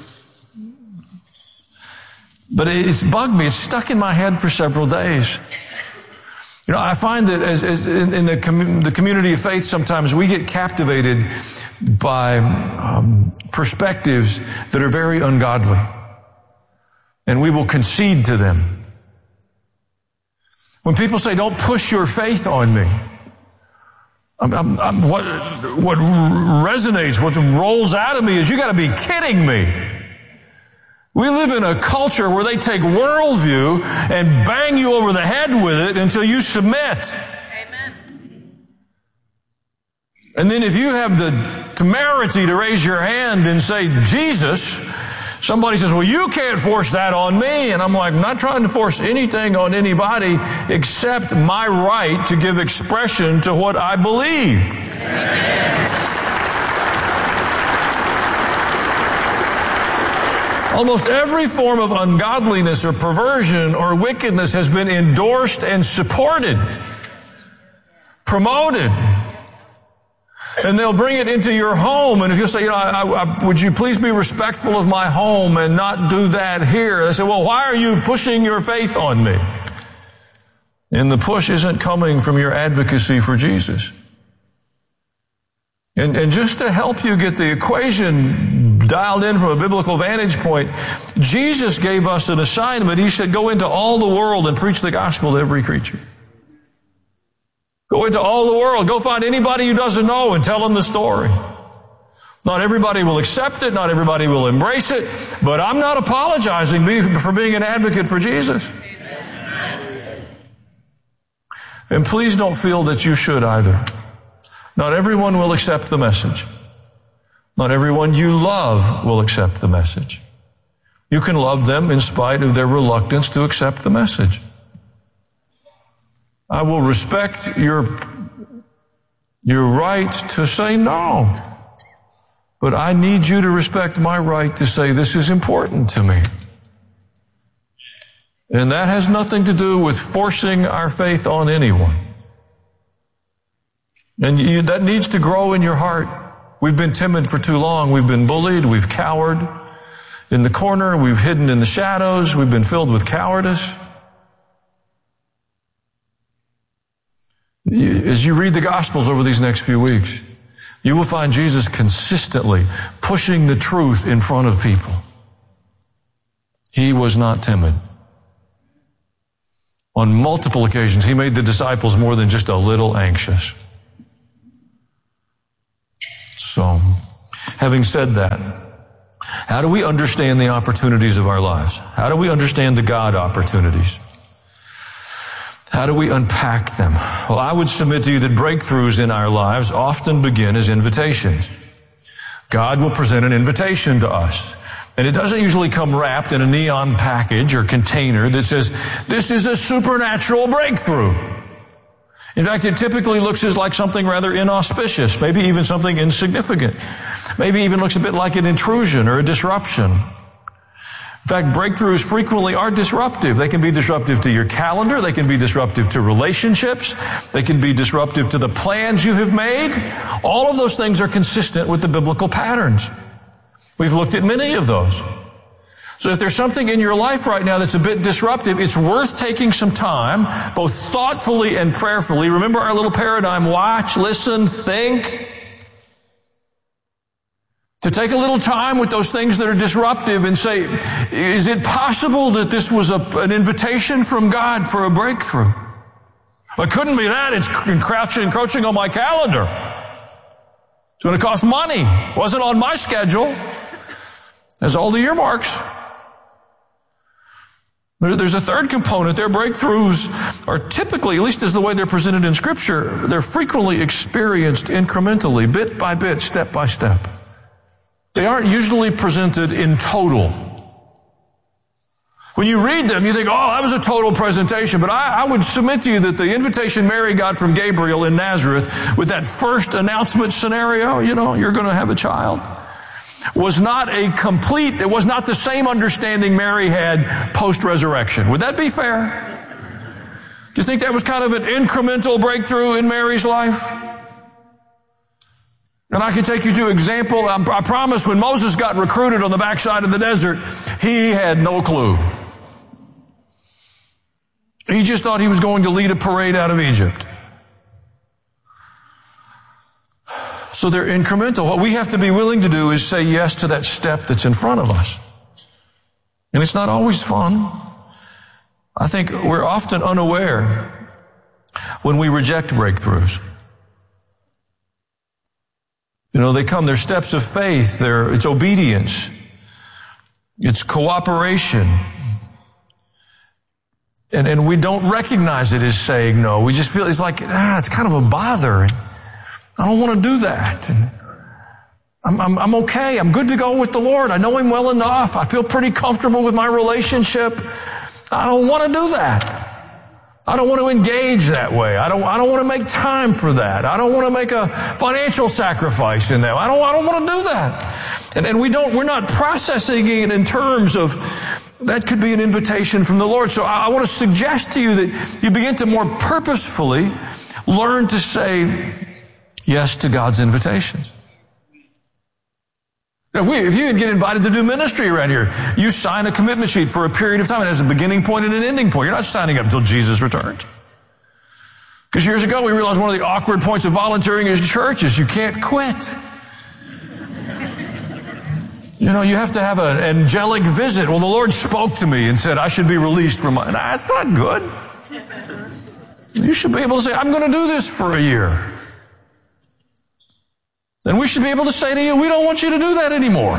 but it's bugged me. It's stuck in my head for several days. You know, I find that as, as in, in the, com- the community of faith, sometimes we get captivated by um, perspectives that are very ungodly, and we will concede to them. When people say, "Don't push your faith on me," I'm, I'm, I'm, what, what resonates, what rolls out of me is, "You got to be kidding me." We live in a culture where they take worldview and bang you over the head with it until you submit. Amen. And then if you have the temerity to raise your hand and say, "Jesus," somebody says, "Well, you can't force that on me." And I'm like, I'm not trying to force anything on anybody except my right to give expression to what I believe. Amen. Almost every form of ungodliness or perversion or wickedness has been endorsed and supported, promoted. And they'll bring it into your home. And if you say, you know, I, I, would you please be respectful of my home and not do that here? They say, "Well, why are you pushing your faith on me?" And the push isn't coming from your advocacy for Jesus. And, and just to help you get the equation dialed in from a biblical vantage point, Jesus gave us an assignment. He said, "Go into all the world and preach the gospel to every creature." Go into all the world. Go find anybody who doesn't know and tell them the story. Not everybody will accept it. Not everybody will embrace it. But I'm not apologizing for being an advocate for Jesus. And please don't feel that you should either. Not everyone will accept the message. Not everyone you love will accept the message. You can love them in spite of their reluctance to accept the message. I will respect your, your right to say no. But I need you to respect my right to say this is important to me. And that has nothing to do with forcing our faith on anyone. And you, that needs to grow in your heart. We've been timid for too long. We've been bullied. We've cowered in the corner. We've hidden in the shadows. We've been filled with cowardice. As you read the Gospels over these next few weeks, you will find Jesus consistently pushing the truth in front of people. He was not timid. On multiple occasions, he made the disciples more than just a little anxious. So, having said that, how do we understand the opportunities of our lives? How do we understand the God opportunities? How do we unpack them? Well, I would submit to you that breakthroughs in our lives often begin as invitations. God will present an invitation to us. And it doesn't usually come wrapped in a neon package or container that says, "This is a supernatural breakthrough." In fact, it typically looks as like something rather inauspicious, maybe even something insignificant. Maybe even looks a bit like an intrusion or a disruption. In fact, breakthroughs frequently are disruptive. They can be disruptive to your calendar. They can be disruptive to relationships. They can be disruptive to the plans you have made. All of those things are consistent with the biblical patterns. We've looked at many of those. So if there's something in your life right now that's a bit disruptive, it's worth taking some time, both thoughtfully and prayerfully. Remember our little paradigm, watch, listen, think. To take a little time with those things that are disruptive and say, is it possible that this was a, an invitation from God for a breakthrough? It couldn't be that. It's encroaching, encroaching on my calendar. It's going to cost money. It wasn't on my schedule. Has all the earmarks. There's a third component. Their breakthroughs are typically, at least as the way they're presented in Scripture, they're frequently experienced incrementally, bit by bit, step by step. They aren't usually presented in total. When you read them, you think, oh, that was a total presentation. But I, I would submit to you that the invitation Mary got from Gabriel in Nazareth with that first announcement scenario, you know, you're going to have a child, was not a complete, it was not the same understanding Mary had post-resurrection. Would that be fair? Do you think that was kind of an incremental breakthrough in Mary's life? And I can take you to an example. I, I promise when Moses got recruited on the backside of the desert, he had no clue. He just thought he was going to lead a parade out of Egypt. So they're incremental. What we have to be willing to do is say yes to that step that's in front of us. And it's not always fun. I think we're often unaware when we reject breakthroughs. You know, they come, they're steps of faith, they're, it's obedience, it's cooperation. And, and we don't recognize it as saying no. We just feel it's like, ah, it's kind of a bother. I don't want to do that. And I'm, I'm, I'm okay. I'm good to go with the Lord. I know Him well enough. I feel pretty comfortable with my relationship. I don't want to do that. I don't want to engage that way. I don't, I don't want to make time for that. I don't want to make a financial sacrifice in that. I don't, I don't want to do that. And, and we don't, we're not processing it in terms of that could be an invitation from the Lord. So I, I want to suggest to you that you begin to more purposefully learn to say yes to God's invitations. If, we, if you get invited to do ministry around here, you sign a commitment sheet for a period of time. It has a beginning point and an ending point. You're not signing up until Jesus returns. Because years ago we realized one of the awkward points of volunteering in church is you can't quit. You know, you have to have an angelic visit. Well, the Lord spoke to me and said I should be released from my... Nah, that's not good. You should be able to say, I'm going to do this for a year. Then we should be able to say to you, we don't want you to do that anymore.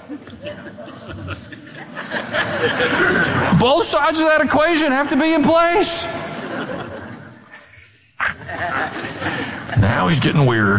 Both sides of that equation have to be in place. Now he's getting weird.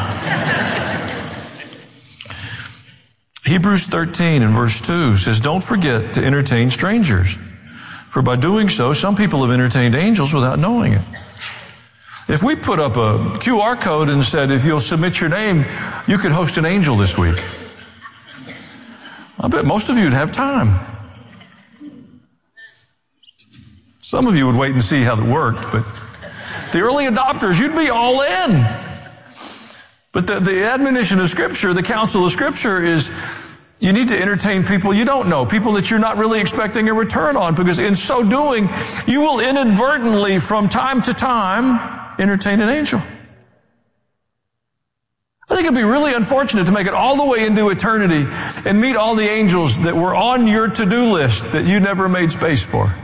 Hebrews thirteen and verse two says, don't forget to entertain strangers. For by doing so, some people have entertained angels without knowing it. If we put up a Q R code and said, if you'll submit your name, you could host an angel this week, I bet most of you would have time. Some of you would wait and see how it worked, but the early adopters, you'd be all in. But the, the admonition of Scripture, the counsel of Scripture is you need to entertain people you don't know, people that you're not really expecting a return on, because in so doing, you will inadvertently, from time to time, entertain an angel. I think it'd be really unfortunate to make it all the way into eternity and meet all the angels that were on your to-do list that you never made space for.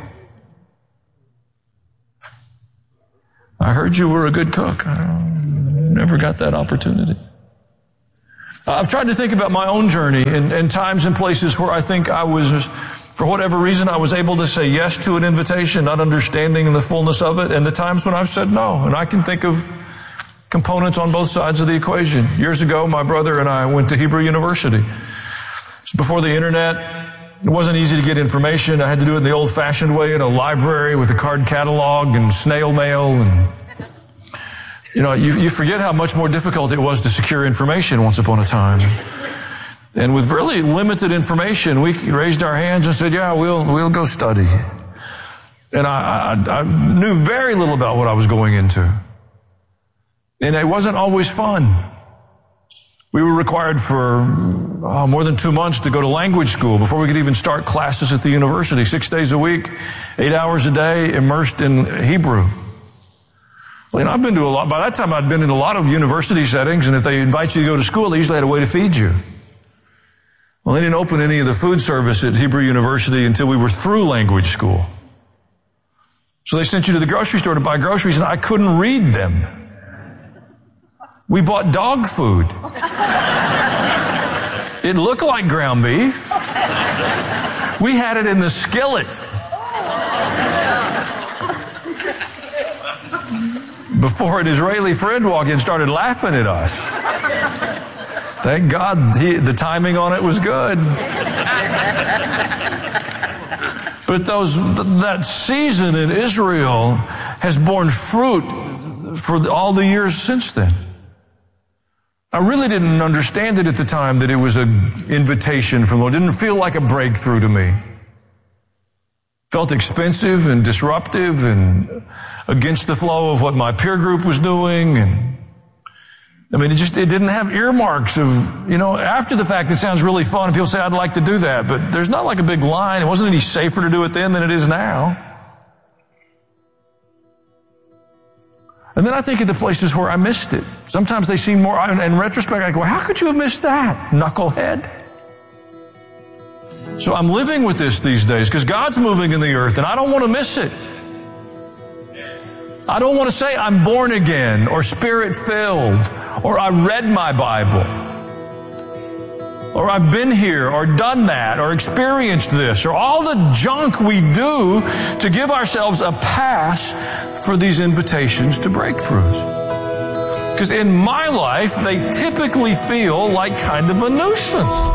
I heard you were a good cook. I never got that opportunity. I've tried to think about my own journey and, and times and places where I think I was, for whatever reason, I was able to say yes to an invitation, not understanding the fullness of it, and the times when I've said no. And I can think of components on both sides of the equation. Years ago, my brother and I went to Hebrew University. It's before the internet. It wasn't easy to get information. I had to do it in the old-fashioned way in a library with a card catalog and snail mail. And you know, you, you forget how much more difficult it was to secure information once upon a time. And with really limited information, we raised our hands and said, yeah, we'll, we'll go study. And I, I, I knew very little about what I was going into. And it wasn't always fun. We were required for oh, more than two months to go to language school before we could even start classes at the university. Six days a week, eight hours a day, immersed in Hebrew. Well, you know, I've been to a lot, by that time I'd been in a lot of university settings, and if they invite you to go to school, they usually had a way to feed you. Well, they didn't open any of the food service at Hebrew University until we were through language school. So they sent you to the grocery store to buy groceries, and I couldn't read them. We bought dog food. It looked like ground beef. We had it in the skillet. Before an Israeli friend walked in and started laughing at us. Thank God he, the timing on it was good. But those that season in Israel has borne fruit for all the years since then. I really didn't understand it at the time that it was an invitation from the Lord. It didn't feel like a breakthrough to me. Felt expensive and disruptive and against the flow of what my peer group was doing. And I mean, it just, it didn't have earmarks of, you know, after the fact it sounds really fun and people say, I'd like to do that, but there's not like a big line. It wasn't any safer to do it then than it is now. And then I think of the places where I missed it. Sometimes they seem more, in retrospect, I go, how could you have missed that, knucklehead? So I'm living with this these days because God's moving in the earth and I don't want to miss it. I don't want to say I'm born again or spirit-filled or I read my Bible or I've been here or done that or experienced this or all the junk we do to give ourselves a pass for these invitations to breakthroughs. Because in my life, they typically feel like kind of a nuisance.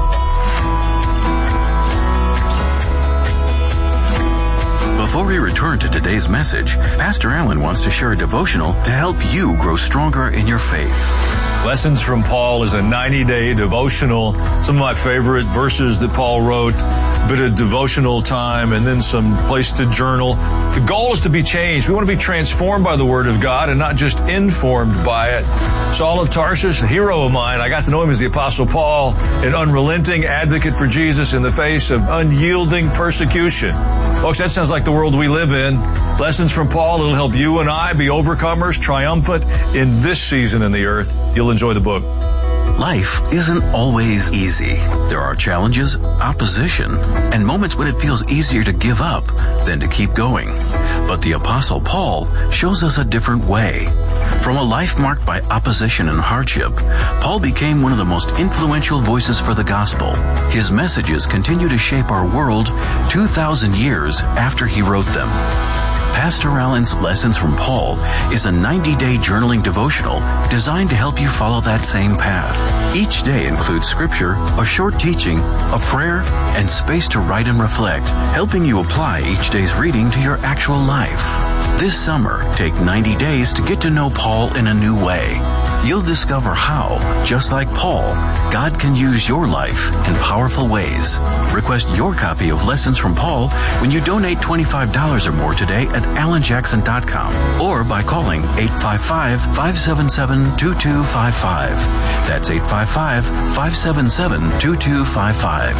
Before we return to today's message, Pastor Allen wants to share a devotional to help you grow stronger in your faith. Lessons from Paul is a ninety-day devotional. Some of my favorite verses that Paul wrote, a bit of devotional time, and then some place to journal. The goal is to be changed. We want to be transformed by the Word of God and not just informed by it. Saul of Tarsus, a hero of mine, I got to know him as the Apostle Paul, an unrelenting advocate for Jesus in the face of unyielding persecution. Folks, that sounds like the world we live in. Lessons from Paul, it'll help you and I be overcomers, triumphant in this season in the earth. You'll enjoy the book. Life isn't always easy. There are challenges, opposition, and moments when it feels easier to give up than to keep going. But the Apostle Paul shows us a different way. From a life marked by opposition and hardship, Paul became one of the most influential voices for the gospel. His messages continue to shape our world two thousand years after he wrote them. Pastor Allen's Lessons from Paul is a ninety-day journaling devotional designed to help you follow that same path. Each day includes scripture, a short teaching, a prayer, and space to write and reflect, helping you apply each day's reading to your actual life. This summer, take ninety days to get to know Paul in a new way. You'll discover how, just like Paul, God can use your life in powerful ways. Request your copy of Lessons from Paul when you donate twenty-five dollars or more today at alan jackson dot com or by calling eight five five, five seven seven, two two five five. That's eight five five, five seven seven, two two five five.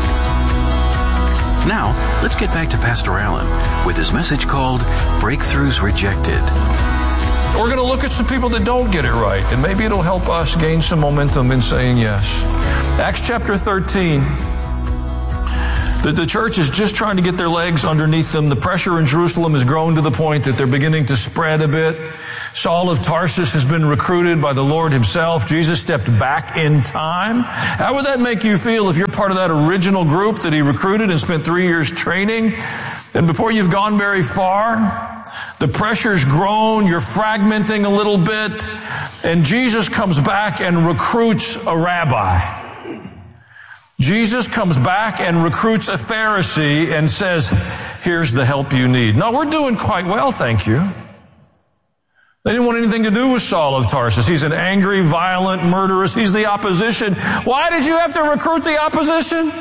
Now, let's get back to Pastor Allen with his message called Breakthroughs Rejected. We're going to look at some people that don't get it right, and maybe it'll help us gain some momentum in saying yes. Acts chapter thirteen. The, the church is just trying to get their legs underneath them. The pressure in Jerusalem has grown to the point that they're beginning to spread a bit. Saul of Tarsus has been recruited by the Lord himself. Jesus stepped back in time. How would that make you feel if you're part of that original group that he recruited and spent three years training? And before you've gone very far, the pressure's grown, you're fragmenting a little bit, and Jesus comes back and recruits a rabbi. Jesus comes back and recruits a Pharisee and says, here's the help you need. No, we're doing quite well, thank you. They didn't want anything to do with Saul of Tarsus. He's an angry, violent, murderous. He's the opposition. Why did you have to recruit the opposition?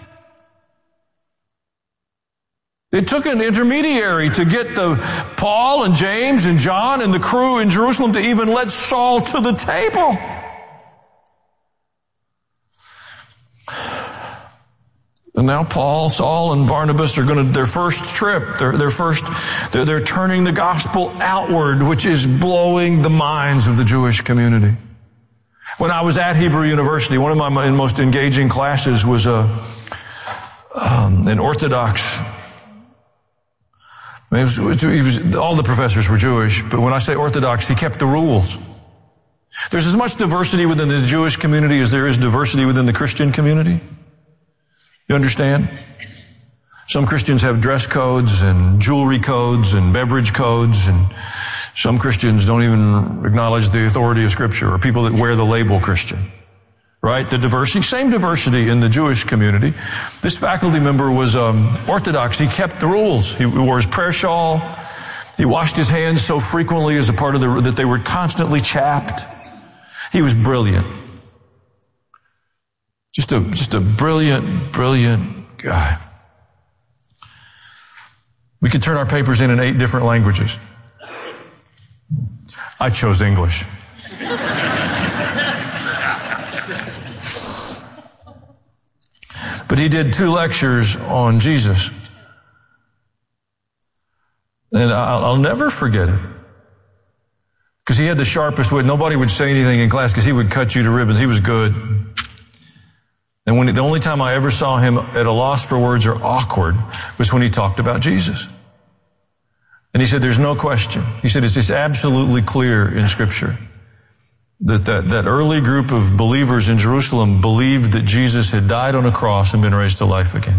It took an intermediary to get the Paul and James and John and the crew in Jerusalem to even let Saul to the table. And now Paul, Saul, and Barnabas are going to, their first trip, their, their first, they're, they're turning the gospel outward, which is blowing the minds of the Jewish community. When I was at Hebrew University, one of my most engaging classes was a, um, an Orthodox. It was, it was, all the professors were Jewish, but when I say Orthodox, he kept the rules. There's as much diversity within the Jewish community as there is diversity within the Christian community. You understand? Some Christians have dress codes and jewelry codes and beverage codes, and some Christians don't even acknowledge the authority of Scripture, or people that wear the label Christian. Right? The diversity, same diversity in the Jewish community. This faculty member was um, Orthodox. He kept the rules. He wore his prayer shawl. He washed his hands so frequently as a part of the, that they were constantly chapped. He was brilliant. Just a, just a brilliant, brilliant guy. We could turn our papers in in eight different languages. I chose English. But he did two lectures on Jesus. And I'll, I'll never forget it. Because he had the sharpest wit. Nobody would say anything in class because he would cut you to ribbons. He was good. And when the only time I ever saw him at a loss for words or awkward was when he talked about Jesus. And he said, there's no question. He said, it's just absolutely clear in Scripture that, that that early group of believers in Jerusalem believed that Jesus had died on a cross and been raised to life again.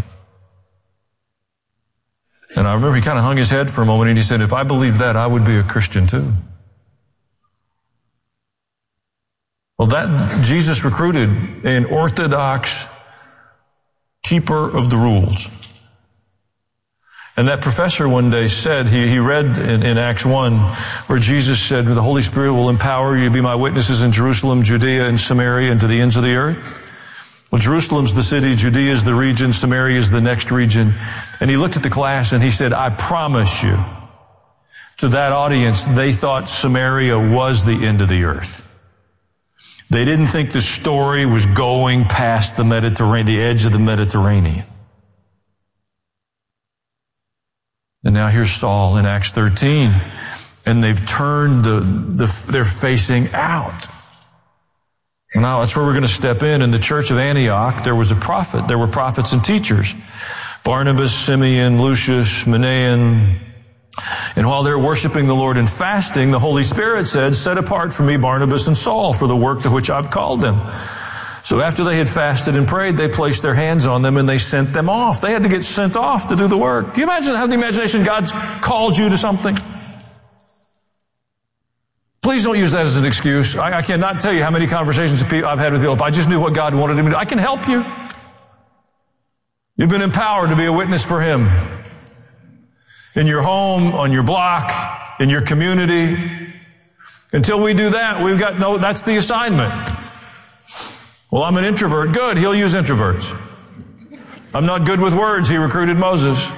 And I remember he kind of hung his head for a moment and he said, if I believed that, I would be a Christian too. Well, that Jesus recruited an Orthodox keeper of the rules. And that professor one day said, he, he read in, in Acts one, where Jesus said, the Holy Spirit will empower you to be my witnesses in Jerusalem, Judea, and Samaria, and to the ends of the earth. Well, Jerusalem's the city, Judea is the region, Samaria is the next region. And he looked at the class and he said, I promise you, to that audience, they thought Samaria was the end of the earth. They didn't think the story was going past the Mediterranean, the edge of the Mediterranean. And now here's Saul in Acts thirteen, and they've turned the, the they're facing out. Now that's where we're going to step in. In the church of Antioch, there was a prophet. There were prophets and teachers. Barnabas, Simeon, Lucius, Manaen. And while they're worshiping the Lord and fasting, the Holy Spirit said, set apart for me Barnabas and Saul for the work to which I've called them. So after they had fasted and prayed, they placed their hands on them and they sent them off. They had to get sent off to do the work. Do you imagine how the imagination God's called you to something? Please don't use that as an excuse. I, I cannot tell you how many conversations I've had with people. If I just knew what God wanted me to do, I can help you. You've been empowered to be a witness for Him. In your home, on your block, in your community. Until we do that, we've got no, that's the assignment. Well, I'm an introvert. Good, He'll use introverts. I'm not good with words. He recruited Moses.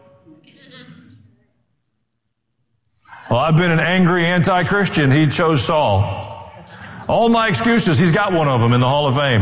Well, I've been an angry anti-Christian. He chose Saul. All my excuses, He's got one of them in the Hall of Fame.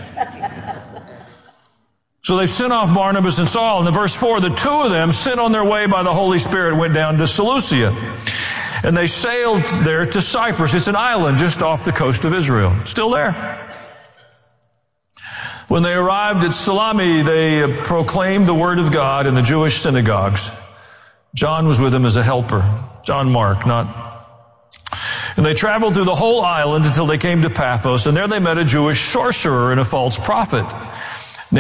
So they've sent off Barnabas and Saul. And in verse four, the two of them, sent on their way by the Holy Spirit, went down to Seleucia. And they sailed there to Cyprus. It's an island just off the coast of Israel. Still there. When they arrived at Salami, they proclaimed the word of God in the Jewish synagogues. John was with them as a helper. John Mark, not... And they traveled through the whole island until they came to Paphos, and there they met a Jewish sorcerer and a false prophet